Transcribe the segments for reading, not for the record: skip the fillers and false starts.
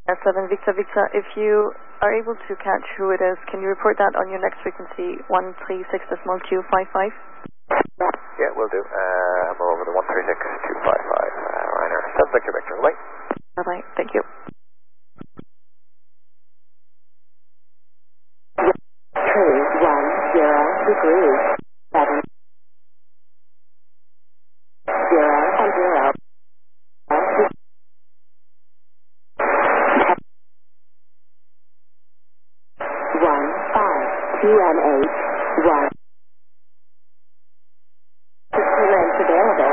7 Victor Victor, if you are able to catch who it is, can you report that on your next frequency 136.255? Yeah, will do. I'm over the 136.255. Ryanair 7 Victor Victor. Bye. Bye-bye. Thank you. 210 degrees. 7 0 and 0. 2NH 1. Clearance available.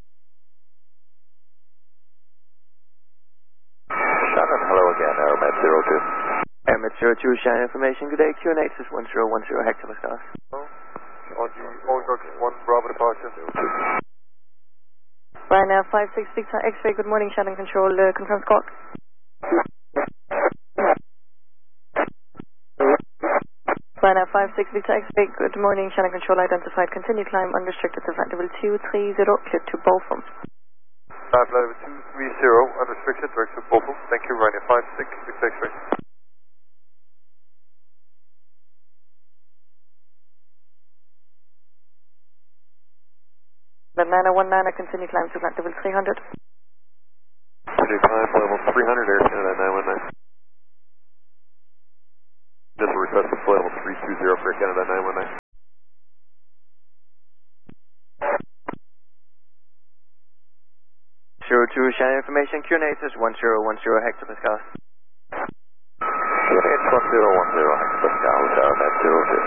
Shannon, hello again, Aeromet 02. Aeromet 02, Shannon information. Good day, QNH is 1010 hectopascals. One Bravo departure. Ryanair 56 Victor X-ray, good morning, Shannon Control, confirm squawk. Ryanair 56 Victor X-ray, good morning, Shannon Control identified, continue climb unrestricted to flight level 230, clear to Bochum. Flight level 230, unrestricted, direct to Bochum. Thank you, Ryanair 56 Victor X-ray. Banana 19, continue climb to flight level 300. Continue climb level 300, Air Canada 919. Just a request for flight level 320 for Air Canada 919. Two Shannon information. QNH is 1010 hectopascals. QNH 1010 hectopascals, Aeromet 02.